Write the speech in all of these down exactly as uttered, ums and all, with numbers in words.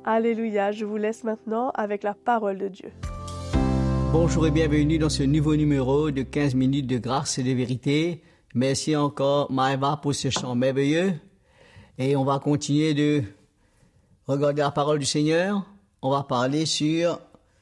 Alléluia, je vous laisse maintenant avec la parole de Dieu. Bonjour et bienvenue dans ce nouveau numéro de quinze minutes de grâce et de vérité. Merci encore Maëva pour ce chant merveilleux. Et on va continuer de regarder la parole du Seigneur. On va parler sur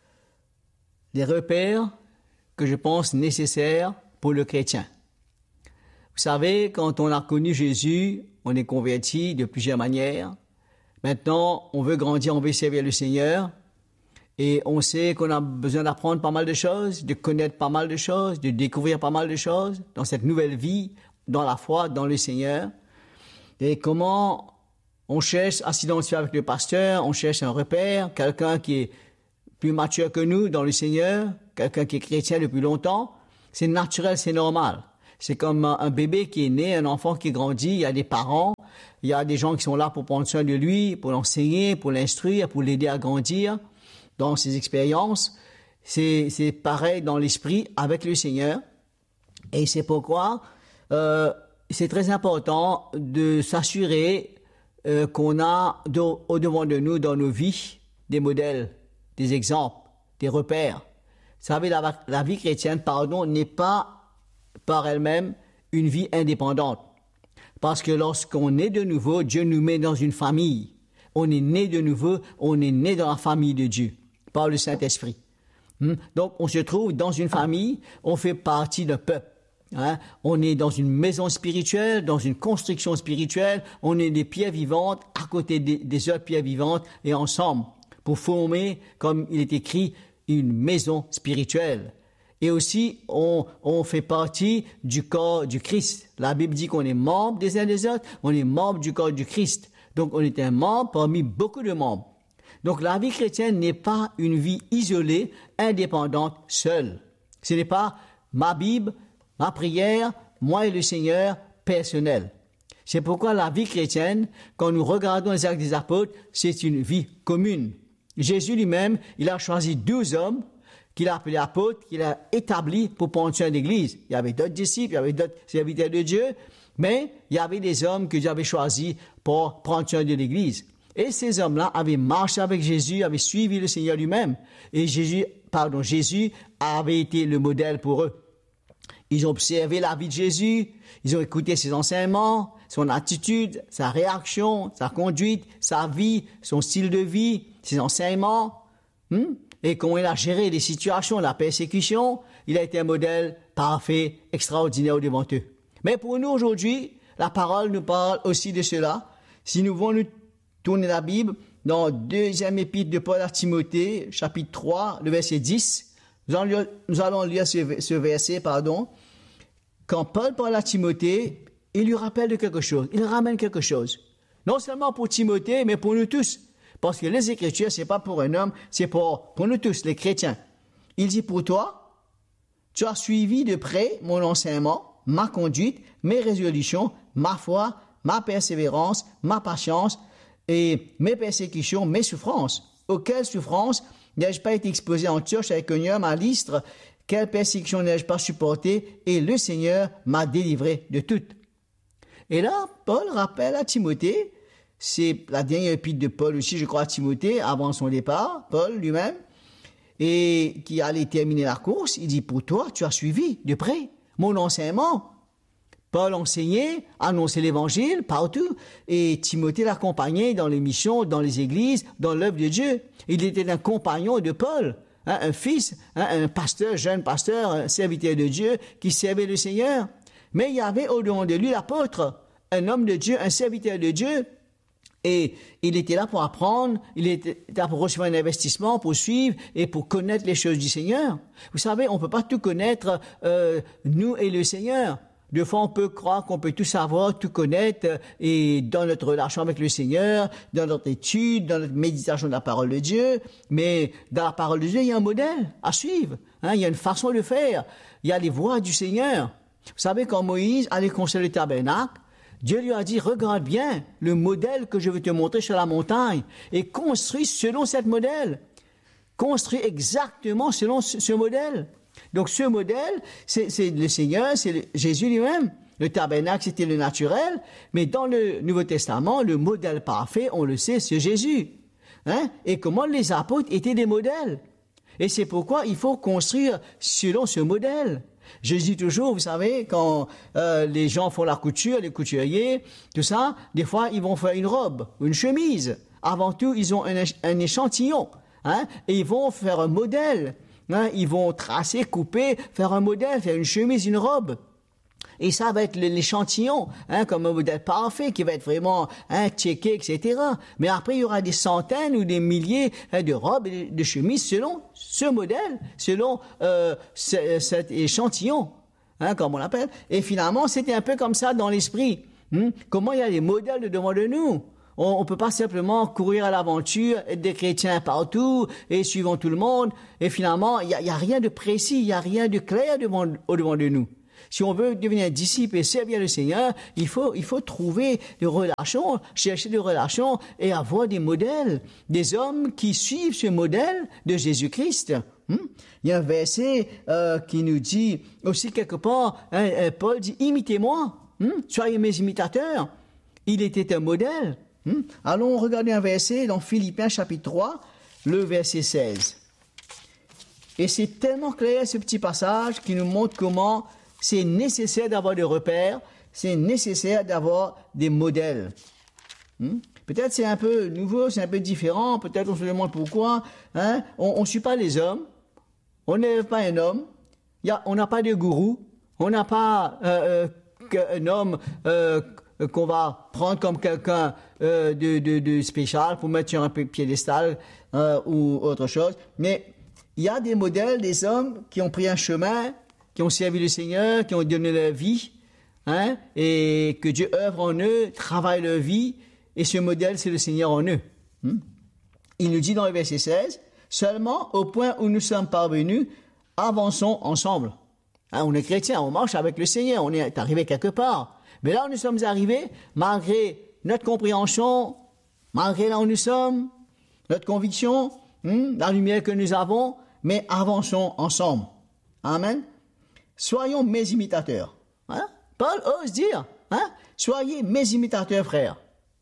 les repères que je pense nécessaires pour le chrétien. Vous savez, quand on a connu Jésus, on est converti de plusieurs manières. Maintenant, on veut grandir, on veut servir le Seigneur. Et on sait qu'on a besoin d'apprendre pas mal de choses, de connaître pas mal de choses, de découvrir pas mal de choses dans cette nouvelle vie, dans la foi, dans le Seigneur. Et comment on cherche à s'identifier avec le pasteur, on cherche un repère, quelqu'un qui est plus mature que nous dans le Seigneur, quelqu'un qui est chrétien depuis longtemps. C'est naturel, c'est normal. C'est comme un bébé qui est né, un enfant qui grandit, il y a des parents, il y a des gens qui sont là pour prendre soin de lui, pour l'enseigner, pour l'instruire, pour l'aider à grandir dans ses expériences. C'est, c'est pareil dans l'esprit avec le Seigneur. Et c'est pourquoi euh, c'est très important de s'assurer euh, qu'on a de, au devant de nous, dans nos vies, des modèles, des exemples, des repères. Vous savez, la, la vie chrétienne, pardon, n'est pas par elle-même une vie indépendante. Parce que lorsqu'on est de nouveau, Dieu nous met dans une famille. On est né de nouveau, on est né dans la famille de Dieu, par le Saint-Esprit. Hmm? Donc, on se trouve dans une famille, on fait partie d'un peuple. Hein? On est dans une maison spirituelle, dans une construction spirituelle, on est des pierres vivantes à côté des, des autres pierres vivantes et ensemble pour former, comme il est écrit, une maison spirituelle. Et aussi, on, on fait partie du corps du Christ. La Bible dit qu'on est membre des uns des autres, on est membre du corps du Christ. Donc, on est un membre parmi beaucoup de membres. Donc, la vie chrétienne n'est pas une vie isolée, indépendante, seule. Ce n'est pas ma Bible, ma prière, moi et le Seigneur, personnel. C'est pourquoi la vie chrétienne, quand nous regardons les actes des apôtres, c'est une vie commune. Jésus lui-même, il a choisi douze hommes qu'il a appelés apôtres, qu'il a établis pour prendre soin de l'Église. Il y avait d'autres disciples, il y avait d'autres serviteurs de Dieu, mais il y avait des hommes que Dieu avait choisis pour prendre soin de l'Église. Et ces hommes-là avaient marché avec Jésus, avaient suivi le Seigneur lui-même. Et Jésus, pardon, Jésus avait été le modèle pour eux. Ils ont observé la vie de Jésus, ils ont écouté ses enseignements, son attitude, sa réaction, sa conduite, sa vie, son style de vie, ses enseignements. Hmm? Et comment il a géré les situations, la persécution, il a été un modèle parfait, extraordinaire devant eux. Mais pour nous aujourd'hui, la parole nous parle aussi de cela. Si nous voulons nous tourner la Bible dans le deuxième épître de Paul à Timothée, chapitre trois, le verset dix, nous allons lire, nous allons lire ce, ce verset, pardon. Quand Paul parle à Timothée, il lui rappelle de quelque chose, il ramène quelque chose. Non seulement pour Timothée, mais pour nous tous. Parce que les Écritures, c'est pas pour un homme, c'est pour, pour nous tous, les chrétiens. Il dit, pour toi, tu as suivi de près mon enseignement, ma conduite, mes résolutions, ma foi, ma persévérance, ma patience et mes persécutions, mes souffrances. Auxquelles souffrances n'ai-je pas été exposé en Antioche avec Iconium, à Lystre? Quelle persécution n'ai-je pas supporté? Et le Seigneur m'a délivré de toutes. Et là, Paul rappelle à Timothée, c'est la dernière épître de Paul aussi, je crois, à Timothée, avant son départ, Paul lui-même, et qui allait terminer la course, il dit, pour toi, tu as suivi de près mon enseignement. Paul enseignait, annonçait l'évangile partout, et Timothée l'accompagnait dans les missions, dans les églises, dans l'œuvre de Dieu. Il était un compagnon de Paul, hein, un fils, hein, un pasteur, jeune pasteur, un serviteur de Dieu qui servait le Seigneur. Mais il y avait au-devant de lui l'apôtre, un homme de Dieu, un serviteur de Dieu. Et il était là pour apprendre, il était là pour recevoir un investissement, pour suivre et pour connaître les choses du Seigneur. Vous savez, on peut pas tout connaître, euh, nous et le Seigneur. Des fois, on peut croire qu'on peut tout savoir, tout connaître, euh, et dans notre relation avec le Seigneur, dans notre étude, dans notre méditation de la parole de Dieu. Mais dans la parole de Dieu, il y a un modèle à suivre. Hein, il y a une façon de faire. Il y a les voies du Seigneur. Vous savez, quand Moïse allait construire le tabernacle, Dieu lui a dit, regarde bien le modèle que je vais te montrer sur la montagne et construis selon ce modèle. Construis exactement selon ce, ce modèle. Donc ce modèle, c'est, c'est le Seigneur, c'est le, Jésus lui-même. Le tabernacle, c'était le naturel, mais dans le Nouveau Testament, le modèle parfait, on le sait, c'est Jésus. Hein? Et comment les apôtres étaient des modèles. Et c'est pourquoi il faut construire selon ce modèle. Je dis toujours, vous savez, quand euh, les gens font la couture, les couturiers, tout ça, des fois, ils vont faire une robe, une chemise. Avant tout, ils ont un, un échantillon, hein, et ils vont faire un modèle. Hein, ils vont tracer, couper, faire un modèle, faire une chemise, une robe. Et ça va être l'échantillon, hein, comme un modèle parfait qui va être vraiment hein, checké, et cetera. Mais après, il y aura des centaines ou des milliers hein, de robes et de chemises selon ce modèle, selon euh, ce, cet échantillon, hein, comme on l'appelle. Et finalement, c'était un peu comme ça dans l'esprit. Hein? Comment il y a des modèles devant de nous. On ne peut pas simplement courir à l'aventure, être des chrétiens partout et suivant tout le monde. Et finalement, il n'y a, a rien de précis, il n'y a rien de clair devant, au-devant de nous. Si on veut devenir un disciple et servir le Seigneur, il faut, il faut trouver des relations, chercher des relations et avoir des modèles, des hommes qui suivent ce modèle de Jésus-Christ. Hmm? Il y a un verset euh, qui nous dit aussi quelque part, hein, Paul dit, imitez-moi, hmm? Soyez mes imitateurs. Il était un modèle. Hmm? Allons regarder un verset dans Philippiens chapitre trois, le verset seize. Et c'est tellement clair ce petit passage qui nous montre comment c'est nécessaire d'avoir des repères, c'est nécessaire d'avoir des modèles. Hmm? Peut-être c'est un peu nouveau, c'est un peu différent, peut-être on se demande pourquoi. Hein? On ne suit pas les hommes, on n'est pas un homme, y a, on n'a pas de gourou, on n'a pas euh, euh, un homme euh, qu'on va prendre comme quelqu'un euh, de, de, de spécial pour mettre sur un piédestal euh, ou autre chose. Mais il y a des modèles, des hommes qui ont pris un chemin, qui ont servi le Seigneur, qui ont donné leur vie, hein, et que Dieu œuvre en eux, travaille leur vie, et ce modèle, c'est le Seigneur en eux. Hmm? Il nous dit dans le verset seize, « Seulement au point où nous sommes parvenus, avançons ensemble. Hein, » On est chrétiens, on marche avec le Seigneur, on est arrivé quelque part. Mais là où nous sommes arrivés, malgré notre compréhension, malgré là où nous sommes, notre conviction, hmm, la lumière que nous avons, mais avançons ensemble. Amen. Soyons mes imitateurs. Hein? Paul ose dire, hein? Soyez mes imitateurs, frères.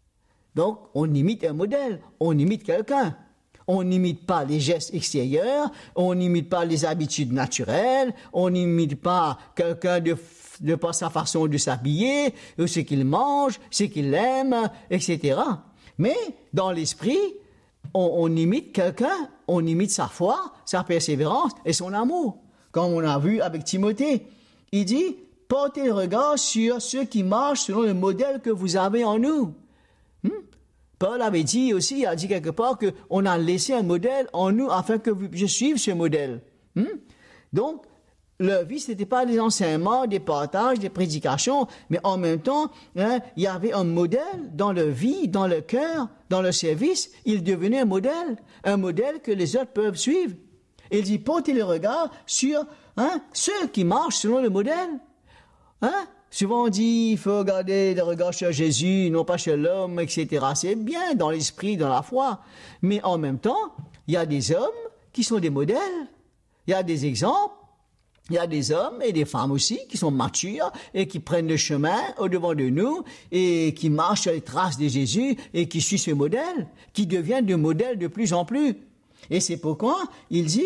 Donc, on imite un modèle, on imite quelqu'un. On n'imite pas les gestes extérieurs, on n'imite pas les habitudes naturelles, on n'imite pas quelqu'un de, de par sa façon de s'habiller, ce qu'il mange, ce qu'il aime, et cetera. Mais, dans l'esprit, on, on imite quelqu'un, on imite sa foi, sa persévérance et son amour. Comme on a vu avec Timothée, il dit, portez le regard sur ceux qui marchent selon le modèle que vous avez en nous. Hmm? Paul avait dit aussi, il a dit quelque part qu'on a laissé un modèle en nous afin que je suive ce modèle. Hmm? Donc, leur vie, ce n'était pas des enseignements, des partages, des prédications, mais en même temps, hein, il y avait un modèle dans leur vie, dans leur cœur, dans leur service. Il devenait un modèle, un modèle que les autres peuvent suivre. Il dit, portez le regard sur hein, ceux qui marchent selon le modèle. Hein? Souvent on dit, il faut regarder le regard sur Jésus, non pas sur l'homme, et cetera. C'est bien dans l'esprit, dans la foi. Mais en même temps, il y a des hommes qui sont des modèles. Il y a des exemples. Il y a des hommes et des femmes aussi qui sont matures et qui prennent le chemin au-devant de nous et qui marchent sur les traces de Jésus et qui suivent ce modèle, qui deviennent des modèles de plus en plus. Et c'est pourquoi il dit,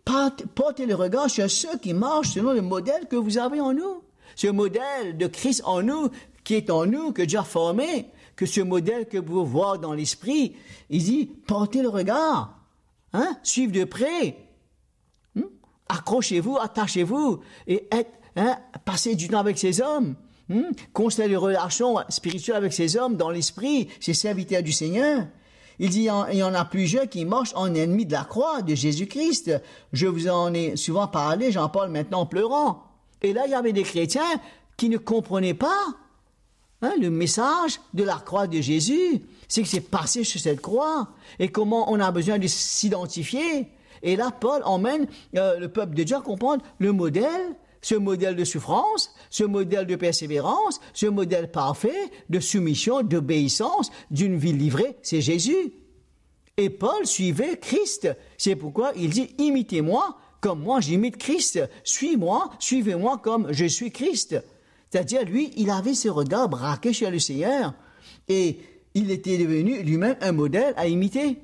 portez le regard sur ceux qui marchent selon le modèle que vous avez en nous. Ce modèle de Christ en nous, qui est en nous, que Dieu a formé, que ce modèle que vous voyez dans l'esprit, il dit, portez le regard, hein, suivez de près, hein, accrochez-vous, attachez-vous, et être, hein, passez du temps avec ces hommes, hein, construire des relations spirituelles avec ces hommes dans l'esprit, ces serviteurs du Seigneur. Il dit, il y en a plusieurs qui marchent en ennemis de la croix, de Jésus-Christ. Je vous en ai souvent parlé, j'en parle maintenant en pleurant. Et là, il y avait des chrétiens qui ne comprenaient pas hein, le message de la croix de Jésus. C'est que c'est passé sur cette croix. Et comment on a besoin de s'identifier. Et là, Paul emmène euh, le peuple de Dieu à comprendre le modèle, ce modèle de souffrance, ce modèle de persévérance, ce modèle parfait de soumission, d'obéissance, d'une vie livrée, c'est Jésus. Et Paul suivait Christ. C'est pourquoi il dit, imitez-moi comme moi j'imite Christ. Suis-moi, suivez-moi comme je suis Christ. C'est-à-dire, lui, il avait ce regard braqué sur le Seigneur. Et il était devenu lui-même un modèle à imiter.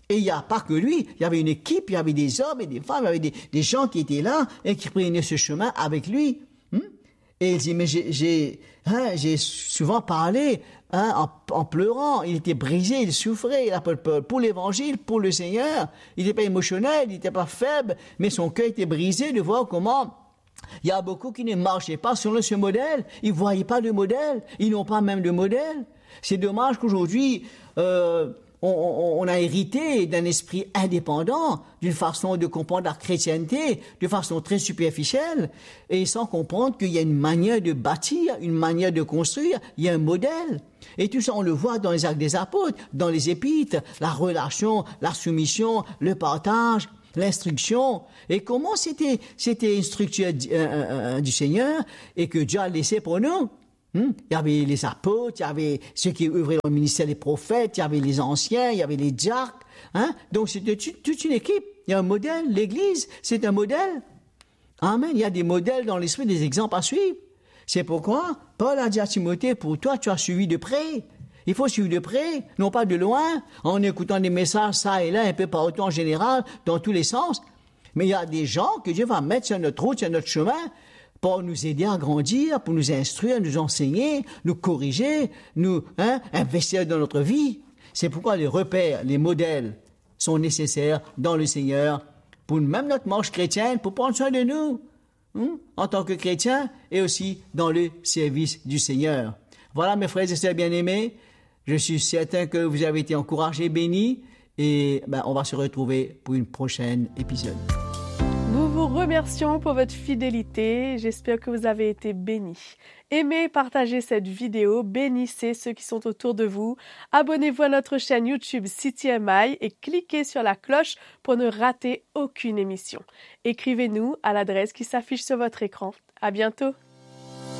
Et il n'y a pas que lui, il y avait une équipe, il y avait des hommes et des femmes, il y avait des, des gens qui étaient là et qui prenaient ce chemin avec lui. Hum? Et il dit, mais j'ai, j'ai, hein, j'ai souvent parlé hein, en, en pleurant, il était brisé, il souffrait, il a peur, peur pour l'évangile, pour le Seigneur. Il n'était pas émotionnel, il n'était pas faible, mais son cœur était brisé de voir comment il y a beaucoup qui ne marchaient pas selon ce modèle, ils ne voyaient pas de modèle, ils n'ont pas même de modèle. C'est dommage qu'aujourd'hui, euh, on, on, on a hérité d'un esprit indépendant, d'une façon de comprendre la chrétienté, de façon très superficielle, et sans comprendre qu'il y a une manière de bâtir, une manière de construire, il y a un modèle. Et tout ça, on le voit dans les actes des apôtres, dans les épîtres, la relation, la soumission, le partage, l'instruction. Et comment c'était, c'était une structure euh, euh, du Seigneur et que Dieu a laissé pour nous. Hmm? Il y avait les apôtres, il y avait ceux qui œuvraient dans le ministère des prophètes, il y avait les anciens, il y avait les diacres. Hein? Donc c'était toute une équipe. Il y a un modèle. L'Église, c'est un modèle. Amen. Il y a des modèles dans l'esprit, des exemples à suivre. C'est pourquoi Paul a dit à Timothée, pour toi, tu as suivi de près. Il faut suivre de près, non pas de loin, en écoutant des messages ça et là, un peu partout en général, dans tous les sens. Mais il y a des gens que Dieu va mettre sur notre route, sur notre chemin, pour nous aider à grandir, pour nous instruire, nous enseigner, nous corriger, nous hein, investir dans notre vie. C'est pourquoi les repères, les modèles sont nécessaires dans le Seigneur, pour même notre marche chrétienne, pour prendre soin de nous, hein, en tant que chrétiens, et aussi dans le service du Seigneur. Voilà mes frères et sœurs bien-aimés, je suis certain que vous avez été encouragés, bénis, et ben, on va se retrouver pour une prochaine épisode. Nous vous remercions pour votre fidélité. J'espère que vous avez été bénis. Aimez, partagez cette vidéo, bénissez ceux qui sont autour de vous. Abonnez-vous à notre chaîne YouTube C T M I et cliquez sur la cloche pour ne rater aucune émission. Écrivez-nous à l'adresse qui s'affiche sur votre écran. À bientôt!